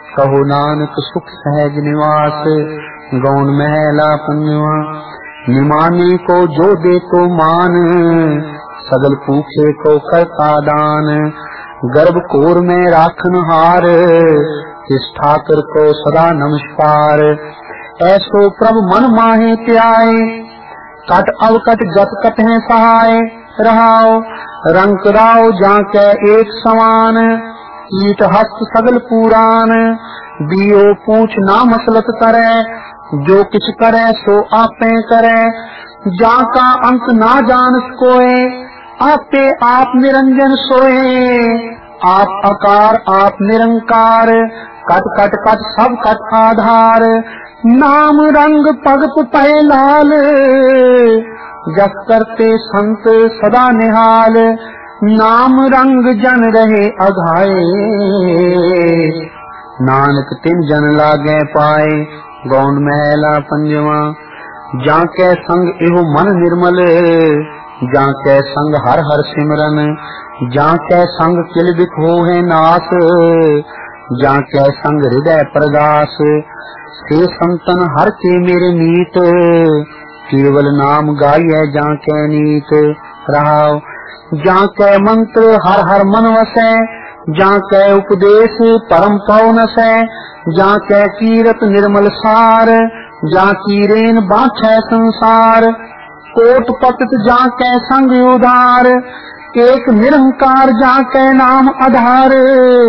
कहो नानक सुख सहज निवास। गौण महला पंजवा। निमाने को जो दे तो मान, सगल पूछे को करता दान। गर्भ कोर में राखन हार, इस ठाकर को सदा नमस्कार। ऐसो प्रभु मन माहे त्याए, कट अवकट गत कटहे सहाय। रहाओ रंग राव जाके एक समान, ईट हस्त सगल पुराण। दियो पूछ ना मसलत करे, जो किछ करे सो आपे करे। जाका अंक ना जान कोय, आपे आप निरंजन सोए। आप आकार आप निरंकार, कट कट कट सब कट आधार। नाम रंग भगत पै लाल, जस करते संत सदा निहाल। नाम रंग जन रहे अघाए, नानक तिन जन लागे पाए। गौण महला पंजवा। जाके संग एहो मन निर्मल, जाके संग हर हर सिमरन। जाके संग किल बिख होए नास, जाके संग हृदय प्रगास। से संतन हर के मेरे मीत, केवल नाम गाइए जाके नीत। रहाओ जाके मंत्र हर हर मन वसै, जाके उपदेश परम पवन सै। जाके कीरत निर्मल सार, जाकी रेन बाछै संसार। कोट पतित जाके संग उधार, एक निरंकार जाके नाम आधार।